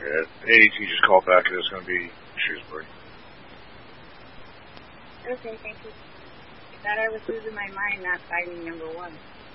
ADT just called back. It's going to be Shrewsbury. Okay, thank you. I thought I was losing my mind not finding number 1.